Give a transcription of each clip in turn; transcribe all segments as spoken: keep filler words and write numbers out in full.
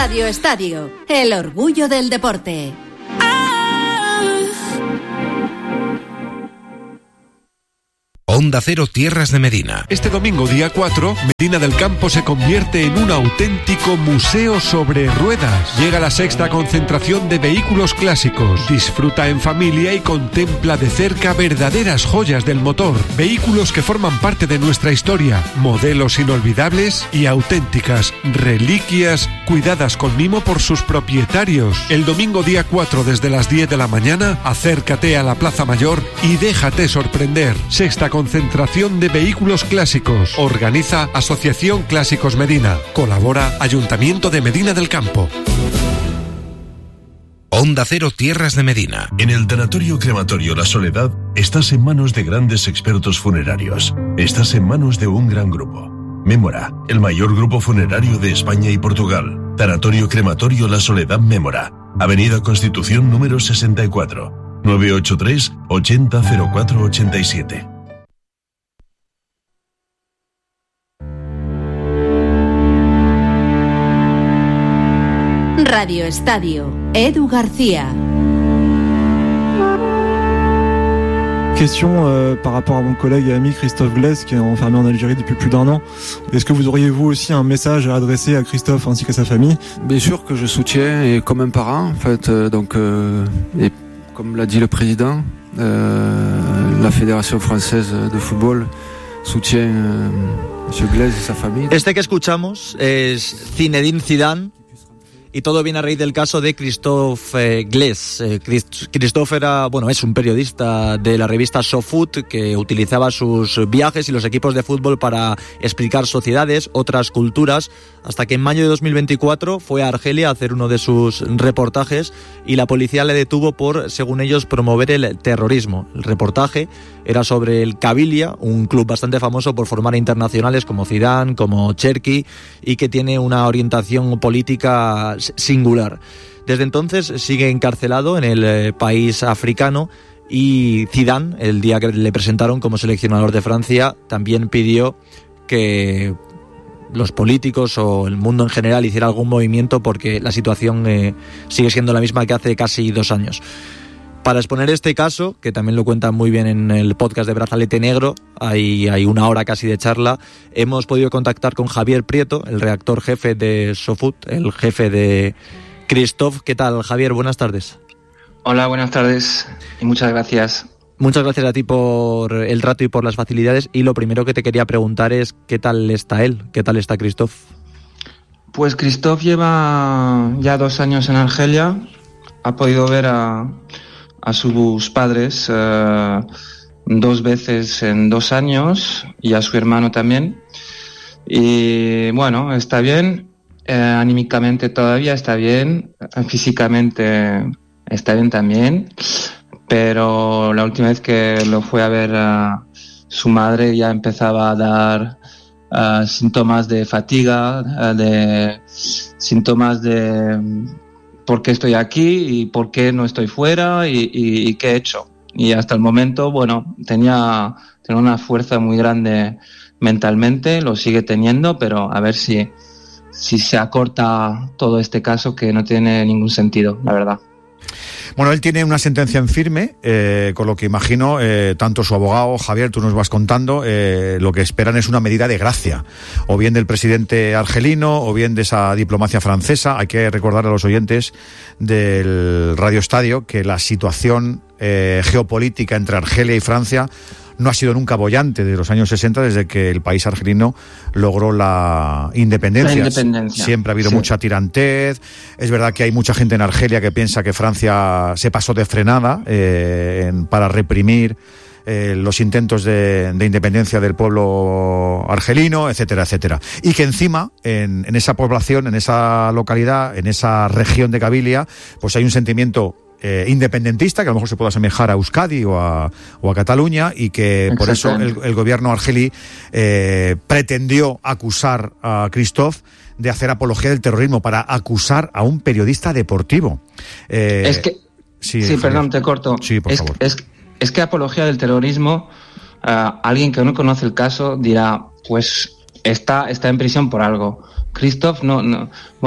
Radio Estadio, el orgullo del deporte. Onda Cero Tierras de Medina. Este domingo día cuatro, Medina del Campo se convierte en un auténtico museo sobre ruedas. Llega la sexta concentración de vehículos clásicos. Disfruta en familia y contempla de cerca verdaderas joyas del motor. Vehículos que forman parte de nuestra historia. Modelos inolvidables y auténticas reliquias cuidadas con mimo por sus propietarios. El domingo día cuatro desde las diez de la mañana, acércate a la Plaza Mayor y déjate sorprender. Sexta concentración de vehículos clásicos. Organiza Asociación Clásicos Medina. Colabora Ayuntamiento de Medina del Campo. Onda Cero Tierras de Medina. En el Tanatorio Crematorio La Soledad estás en manos de grandes expertos funerarios. Estás en manos de un gran grupo. Mémora, el mayor grupo funerario de España y Portugal. Tanatorio Crematorio La Soledad Mémora. Avenida Constitución número sesenta y cuatro. nueve ocho tres, ochenta, cero cuatro ochenta y siete. Radio Estadio, Edu García. Question euh, par rapport à mon collègue et ami Christophe Glaise qui est enfermé en Algérie depuis plus d'un an. Est-ce que vous auriez vous aussi un message à adresser à Christophe ainsi qu'à sa famille? Bien sûr que je soutiens, et comme un parent en fait, euh, donc euh, et comme l'a dit le président, euh, la Fédération Française de Football soutient euh, M. Glaise y sa familia. Este que escuchamos es Zinedine Zidane. Y todo viene a raíz del caso de Christophe eh, Glaise. Eh, Christophe era, bueno, es un periodista de la revista SoFoot que utilizaba sus viajes y los equipos de fútbol para explicar sociedades, otras culturas, hasta que en mayo de dos mil veinticuatro fue a Argelia a hacer uno de sus reportajes y la policía le detuvo por, según ellos, promover el terrorismo. El reportaje era sobre el Kabylia, un club bastante famoso por formar a internacionales como Zidane, como Cherki, y que tiene una orientación política singular. Desde entonces sigue encarcelado en el eh, país africano, y Zidane, el día que le presentaron como seleccionador de Francia, también pidió que los políticos o el mundo en general hiciera algún movimiento porque la situación eh, sigue siendo la misma que hace casi dos años. Para exponer este caso, que también lo cuentan muy bien en el podcast de Brazalete Negro, hay, hay una hora casi de charla, hemos podido contactar con Javier Prieto, el redactor jefe de SoFoot, el jefe de Christophe. ¿Qué tal, Javier? Buenas tardes. Hola, buenas tardes y muchas gracias. Muchas gracias a ti por el trato y por las facilidades. Y lo primero que te quería preguntar es ¿qué tal está él? ¿Qué tal está Christophe? Pues Christophe lleva ya dos años en Argelia. Ha podido ver a, a sus padres eh, dos veces en dos años y a su hermano también. Y bueno, está bien. Eh, anímicamente todavía está bien. Físicamente está bien también. Pero la última vez que lo fue a ver a su madre ya empezaba a dar uh, síntomas de fatiga, uh, de síntomas de por qué estoy aquí y por qué no estoy fuera y, y, y qué he hecho. Y hasta el momento, bueno, tenía, tenía una fuerza muy grande mentalmente, lo sigue teniendo, pero a ver si, si se acorta todo este caso que no tiene ningún sentido, la verdad. Bueno, él tiene una sentencia en firme, eh, con lo que imagino, eh, tanto su abogado, Javier, tú nos vas contando, eh, lo que esperan es una medida de gracia, o bien del presidente argelino, o bien de esa diplomacia francesa. Hay que recordar a los oyentes del Radio Estadio que la situación eh, geopolítica entre Argelia y Francia no ha sido nunca boyante desde los años sesenta, desde que el país argelino logró la independencia. La independencia. Siempre ha habido sí. mucha tirantez. Es verdad que hay mucha gente en Argelia que piensa que Francia se pasó de frenada eh, en, para reprimir eh, los intentos de, de independencia del pueblo argelino, etcétera, etcétera. Y que encima, en, en esa población, en esa localidad, en esa región de Kabylia, pues hay un sentimiento Eh, independentista, que a lo mejor se pueda asemejar a Euskadi o a, o a Cataluña, y que por eso el, el gobierno argelí eh, pretendió acusar a Christophe de hacer apología del terrorismo, para acusar a un periodista deportivo. Eh, es que, sí, sí perdón, te corto. Sí, por es, favor. Es, es que apología del terrorismo, uh, alguien que no conoce el caso dirá, pues está, está en prisión por algo. Christophe no, no, bueno,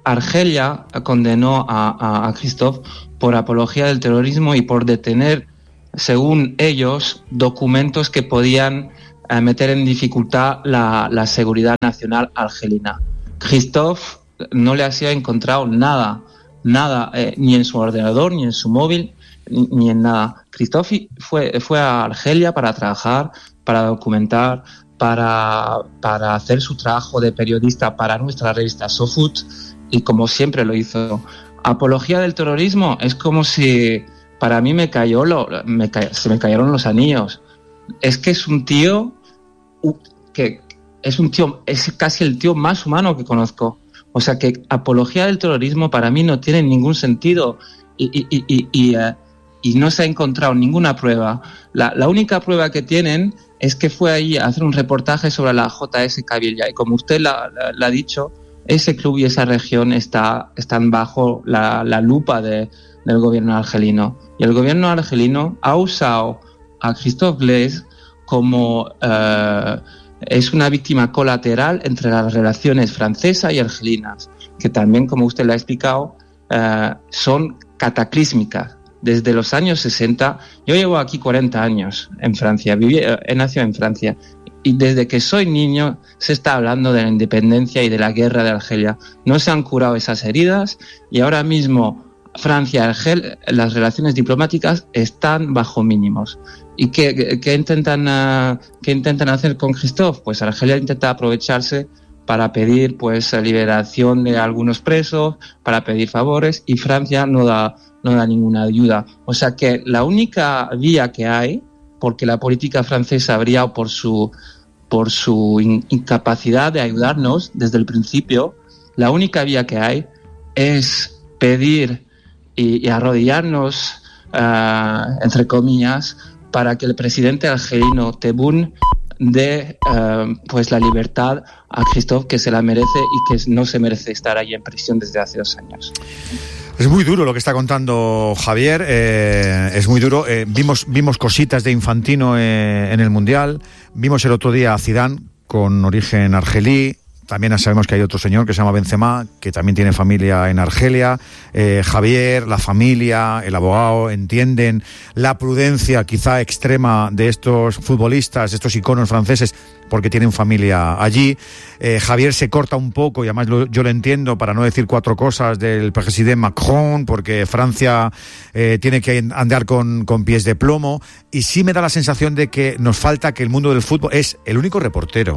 Argelia condenó a, a, a Christophe por apología del terrorismo y por detener, según ellos, documentos que podían eh, meter en dificultad la, la seguridad nacional argelina. Christophe no le hacía encontrado nada, nada, eh, ni en su ordenador, ni en su móvil, ni, ni en nada. Christophe fue, fue a Argelia para trabajar, para documentar, para, para hacer su trabajo de periodista para nuestra revista SoFoot, y como siempre lo hizo. Apología del terrorismo es como si para mí me cayó lo, me ca, se me cayeron los anillos. Es que es un tío que es un tío, es casi el tío más humano que conozco. O sea que apología del terrorismo para mí no tiene ningún sentido y, y, y, y, y, uh, y no se ha encontrado ninguna prueba. La, la única prueba que tienen es que fue ahí a hacer un reportaje sobre la J S Cavilla, y como usted la, la, la ha dicho, ese club y esa región está, están bajo la, la lupa de, del gobierno argelino. Y el gobierno argelino ha usado a Christophe Glaise como uh, es una víctima colateral entre las relaciones francesas y argelinas, que también, como usted le ha explicado, uh, son cataclísmicas. Desde los años sesenta, yo llevo aquí cuarenta años en Francia, viví, he nacido en Francia, y desde que soy niño se está hablando de la independencia y de la guerra de Argelia. No se han curado esas heridas y ahora mismo Francia y Argelia, las relaciones diplomáticas están bajo mínimos. ¿Y qué, qué, intentan, uh, qué intentan hacer con Christophe? Pues Argelia intenta aprovecharse para pedir pues liberación de algunos presos, para pedir favores, y Francia no da, no da ninguna ayuda. O sea que la única vía que hay, porque la política francesa ha brillado por su, por su in, incapacidad de ayudarnos desde el principio, la única vía que hay es pedir y, y arrodillarnos, uh, entre comillas, para que el presidente argelino Tebboune dé uh, pues la libertad a Christophe, que se la merece y que no se merece estar ahí en prisión desde hace dos años. Es muy duro lo que está contando Javier, eh, es muy duro. Eh, vimos vimos cositas de Infantino eh, en el Mundial, vimos el otro día a Zidane con origen argelí. También sabemos que hay otro señor que se llama Benzema, que también tiene familia en Argelia. Eh, Javier, la familia, el abogado, entienden la prudencia quizá extrema de estos futbolistas, de estos iconos franceses, porque tienen familia allí. Eh, Javier se corta un poco, y además lo, yo lo entiendo, para no decir cuatro cosas del presidente Macron, porque Francia eh, tiene que andar con, con pies de plomo. Y sí me da la sensación de que nos falta que el mundo del fútbol es el único reportero.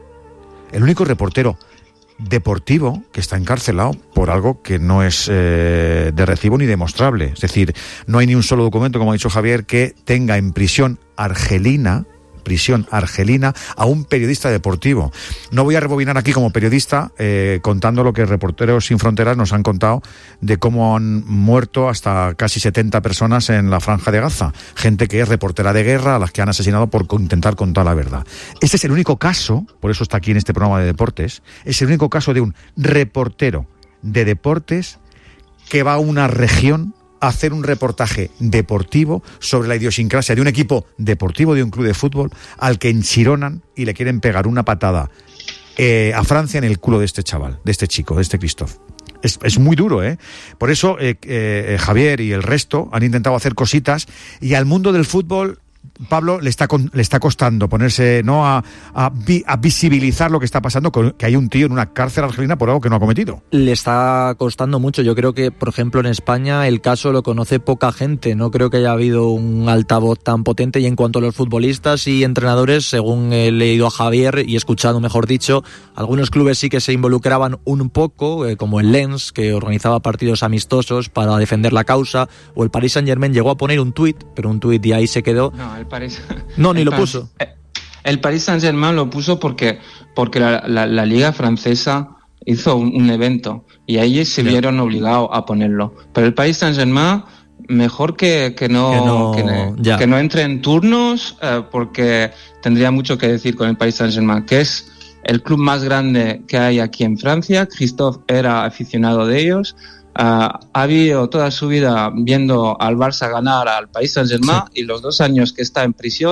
El único reportero deportivo que está encarcelado por algo que no es eh, de recibo ni demostrable. Es decir, no hay ni un solo documento, como ha dicho Javier, que tenga en prisión argelina, prisión argelina, a un periodista deportivo. No voy a rebobinar aquí como periodista eh, contando lo que Reporteros Sin Fronteras nos han contado de cómo han muerto hasta casi setenta personas en la Franja de Gaza. Gente que es reportera de guerra, a las que han asesinado por intentar contar la verdad. Este es el único caso, por eso está aquí en este programa de deportes, es el único caso de un reportero de deportes que va a una región hacer un reportaje deportivo sobre la idiosincrasia de un equipo deportivo, de un club de fútbol, al que enchironan y le quieren pegar una patada eh, a Francia en el culo de este chaval, de este chico, de este Christophe. Es, es muy duro, ¿eh? Por eso eh, eh, Javier y el resto han intentado hacer cositas, y al mundo del fútbol, Pablo, le está con, le está costando ponerse, no a, a, vi, a visibilizar lo que está pasando, con, que hay un tío en una cárcel argelina por algo que no ha cometido. Le está costando mucho. Yo creo que, por ejemplo, en España el caso lo conoce poca gente. No creo que haya habido un altavoz tan potente. Y en cuanto a los futbolistas y entrenadores, según he leído a Javier y he escuchado, mejor dicho, algunos clubes sí que se involucraban un poco, eh, como el Lens, que organizaba partidos amistosos para defender la causa, o el Paris Saint-Germain llegó a poner un tuit, pero un tuit y ahí se quedó. No, el Paris, no, ni el lo Paris, puso. El Paris Saint-Germain lo puso porque, porque la, la, la Liga Francesa hizo un, un evento y ahí se claro. vieron obligados a ponerlo. Pero el Paris Saint-Germain, mejor que, que, no, que, no, que, que no entre en turnos, eh, porque tendría mucho que decir con el Paris Saint-Germain, que es el club más grande que hay aquí en Francia. Christophe era aficionado de ellos. Uh, ha vivido toda su vida viendo al Barça ganar al Paris Saint-Germain, sí. Y los dos años que está en prisión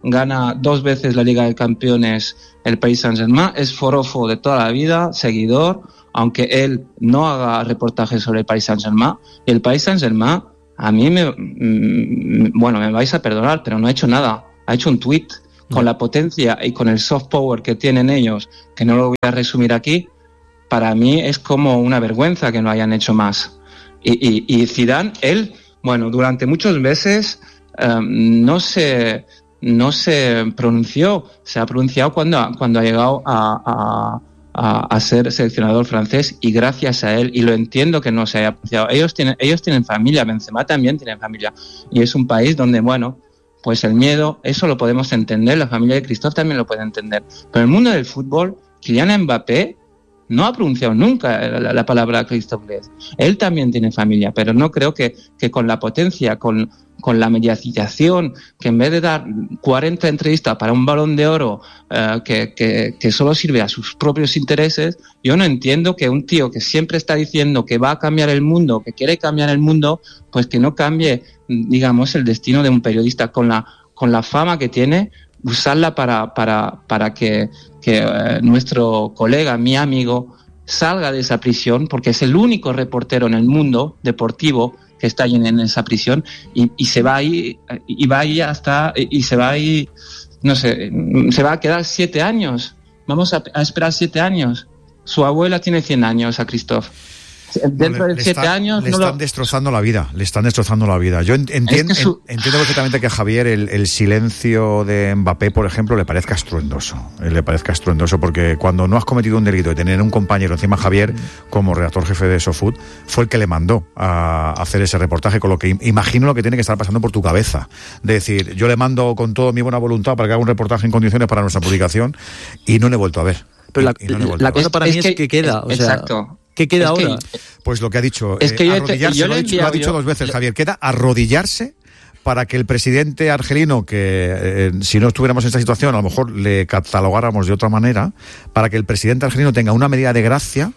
gana dos veces la Liga de Campeones el Paris Saint-Germain, es forofo de toda la vida, seguidor, aunque él no haga reportajes sobre el Paris Saint-Germain. Y el Paris Saint-Germain, a mí me, mm, bueno, me vais a perdonar, pero no ha hecho nada. Ha hecho un tuit con la potencia y con el soft power que tienen ellos, que no lo voy a resumir aquí. Para mí es como una vergüenza que no hayan hecho más. Y, y, y Zidane, él, bueno, durante muchos meses um, no se no se pronunció, se ha pronunciado cuando, cuando ha llegado a, a, a, a ser seleccionador francés, y gracias a él, y lo entiendo que no se haya pronunciado. Ellos tienen, ellos tienen familia, Benzema también tiene familia, y es un país donde, bueno, pues el miedo, eso lo podemos entender, la familia de Christophe también lo puede entender, pero en el mundo del fútbol, Kylian Mbappé no ha pronunciado nunca la, la palabra Christophe Glass. Él también tiene familia, pero no creo que, que con la potencia, con, con la mediatización, que en vez de dar cuarenta entrevistas para un Balón de Oro uh, que, que, que solo sirve a sus propios intereses, yo no entiendo que un tío que siempre está diciendo que va a cambiar el mundo, que quiere cambiar el mundo, pues que no cambie, digamos, el destino de un periodista con la, con la fama que tiene, usarla para, para, para que, que eh, nuestro colega, mi amigo, salga de esa prisión, porque es el único reportero en el mundo deportivo que está ahí en, en esa prisión, y, y se va ahí, y va ahí hasta, y, y se va ahí, no sé, se va a quedar siete años. Vamos a, a esperar siete años. Su abuela tiene cien años, a Christophe. Dentro le, de siete están, años le no están lo... destrozando la vida, le están destrozando la vida. Yo entiendo, es que su... entiendo perfectamente que a Javier el, el silencio de Mbappé, por ejemplo, le parezca estruendoso. Le parezca estruendoso porque cuando no has cometido un delito y tener un compañero encima, Javier, como redactor jefe de SoFood, fue el que le mandó a hacer ese reportaje, con lo que imagino lo que tiene que estar pasando por tu cabeza. De decir, yo le mando con toda mi buena voluntad para que haga un reportaje en condiciones para nuestra publicación, y no le he vuelto a ver. Pero la, no la cosa para es mí es que, es que queda. Es, o sea, exacto. ¿Qué queda es ahora? Que, pues lo que ha dicho, es que eh, yo arrodillarse, yo lo, ha dicho, lo ha dicho yo, dos veces, yo, Javier, queda arrodillarse para que el presidente argelino, que eh, si no estuviéramos en esta situación a lo mejor le catalogáramos de otra manera, para que el presidente argelino tenga una medida de gracia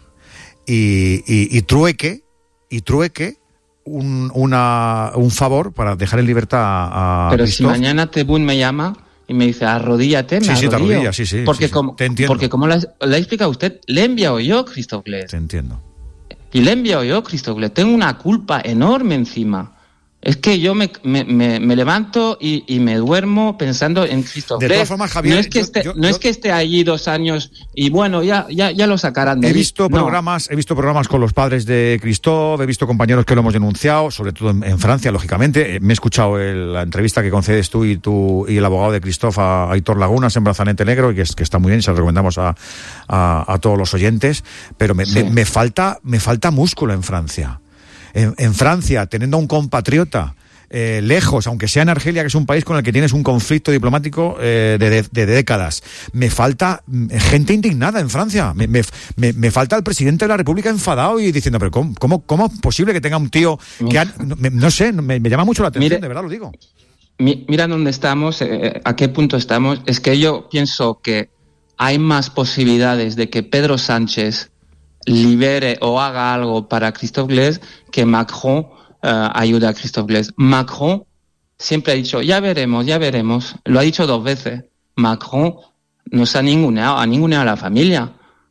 y, y, y trueque, y trueque un, una, un favor para dejar en libertad a, a Pero Christophe. Si mañana Tebún me llama y me dice, arrodíllate, me sí, sí, arrodillo. te arrodilla, sí, sí. Porque, sí, como, sí. Te entiendo. porque como le ha explicado usted, le he enviado yo, Christophe Glass. Te entiendo. Y le he enviado yo, Christophe Glass. Tengo una culpa enorme encima. Es que yo me, me, me, me levanto y, y me duermo pensando en Christophe. De todas formas, Javier, no es que yo, esté, yo, no yo, es que esté allí dos años y bueno, ya, ya, ya lo sacarán de He allí. visto no. programas, he visto programas con los padres de Christophe, he visto compañeros que lo hemos denunciado, sobre todo en, en Francia, lógicamente. Me he escuchado el, la entrevista que concedes tú y tú y el abogado de Christophe a, a Aitor Lagunas en Brazalete Negro, y que, es, que está muy bien, y se lo recomendamos a, a, a todos los oyentes. Pero me, sí. me, me falta, me falta músculo en Francia. En, en Francia, teniendo a un compatriota Eh, lejos, aunque sea en Argelia, que es un país con el que tienes un conflicto diplomático eh, de, de, de décadas. Me falta gente indignada en Francia. Me, me, me, me falta el presidente de la República enfadado y diciendo, pero ¿cómo, cómo, cómo es posible que tenga un tío que ha, no, no sé, me, me llama mucho la atención, Mire, de verdad lo digo. Mira dónde estamos, eh, a qué punto estamos. Es que yo pienso que hay más posibilidades de que Pedro Sánchez libere o haga algo para Christophe Glass que Macron Uh, ayuda a Christophe Glass. Macron siempre ha dicho, ya veremos, ya veremos. Lo ha dicho dos veces. Macron nos ha ninguneado, ha ninguneado a la familia.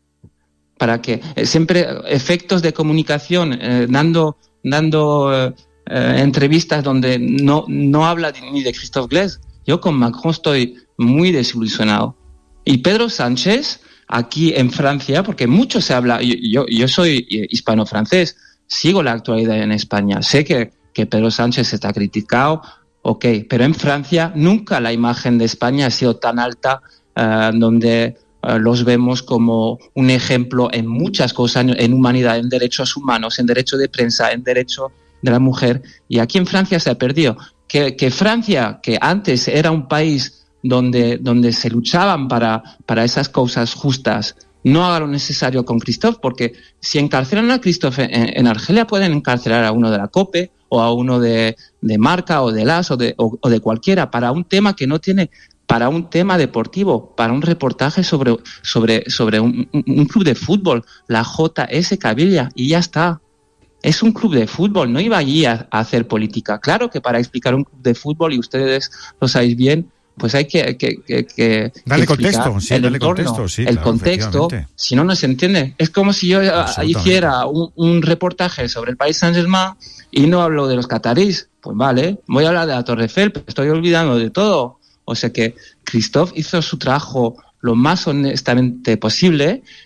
Para que eh, siempre efectos de comunicación, eh, dando, dando eh, eh, entrevistas donde no, no habla de, ni de Christophe Glass. Yo con Macron estoy muy desilusionado. Y Pedro Sánchez, aquí en Francia, porque mucho se habla, yo, yo, yo soy hispano-francés, sigo la actualidad en España. Sé que, que Pedro Sánchez está criticado, ok, pero en Francia nunca la imagen de España ha sido tan alta, uh, donde uh, los vemos como un ejemplo en muchas cosas, en, en humanidad, en derechos humanos, en derecho de prensa, en derecho de la mujer. Y aquí en Francia se ha perdido. Que, que Francia, que antes era un país donde, donde se luchaban para, para esas causas justas, no haga lo necesario con Christophe, porque si encarcelan a Christophe en, en Argelia, pueden encarcelar a uno de la COPE o a uno de, de Marca o de Las o de, o, o de cualquiera, para un tema que no tiene, para un tema deportivo, para un reportaje sobre, sobre, sobre un, un, un club de fútbol, la J S Cavilla, y ya está. Es un club de fútbol, no iba allí a, a hacer política. Claro que para explicar un club de fútbol, y ustedes lo sabéis bien, pues hay que, que, que, que Dale que contexto, sí, el dale entorno, contexto, sí, el claro, contexto, efectivamente. si no, no se entiende. Es como si yo hiciera un, un reportaje sobre el Paris Saint-Germain y no hablo de los catarís. Pues vale, voy a hablar de la Torre Eiffel, pero estoy olvidando de todo. O sea que Christophe hizo su trabajo lo más honestamente posible